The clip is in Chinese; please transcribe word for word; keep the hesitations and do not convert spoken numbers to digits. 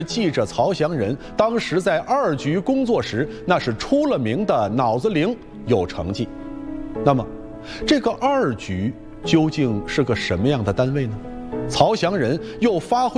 记者曹祥仁当时在二局工作时，那是出了名的脑子灵有成绩。那么，这个二局究竟是个什么样的单位呢？曹祥仁又发挥